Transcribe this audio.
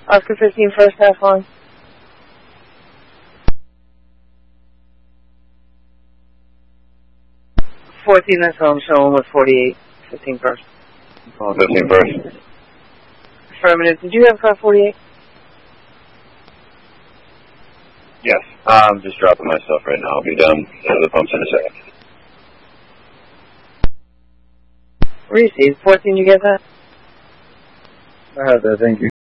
Oscar 15, first half on. 14, that's home, showing with 48. 15 first. 15 first. Affirmative. Did you have car 48? Yes. I'm just dropping my stuff right now. I'll be down to the pumps in a second. Received. 14, you get that? I have that, thank you.